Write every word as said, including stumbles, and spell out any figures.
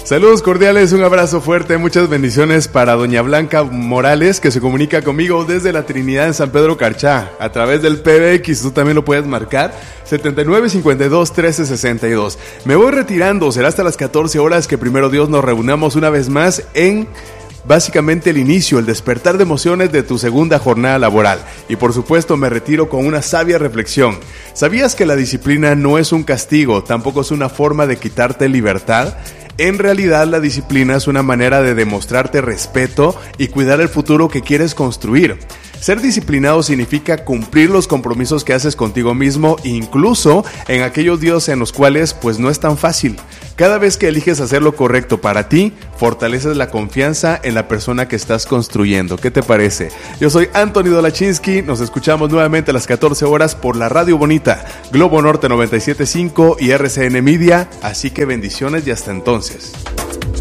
Saludos cordiales, un abrazo fuerte, muchas bendiciones para doña Blanca Morales, que se comunica conmigo desde la Trinidad en San Pedro Carchá, a través del P B X, tú también lo puedes marcar, setenta y nueve cincuenta y dos trece sesenta y dos. Me voy retirando, será hasta las catorce horas que primero Dios nos reunamos una vez más en... básicamente el inicio, el despertar de emociones de tu segunda jornada laboral. Y por supuesto me retiro con una sabia reflexión. ¿Sabías que la disciplina no es un castigo, tampoco es una forma de quitarte libertad? En realidad la disciplina es una manera de demostrarte respeto y cuidar el futuro que quieres construir. Ser disciplinado significa cumplir los compromisos que haces contigo mismo, incluso en aquellos días en los cuales pues no es tan fácil. Cada vez que eliges hacer lo correcto para ti, fortaleces la confianza en la persona que estás construyendo. ¿Qué te parece? Yo soy Anthony Dolachinsky, nos escuchamos nuevamente a las catorce horas por la Radio Bonita, Globo Norte noventa y siete punto cinco y R C N Media, así que bendiciones y hasta entonces.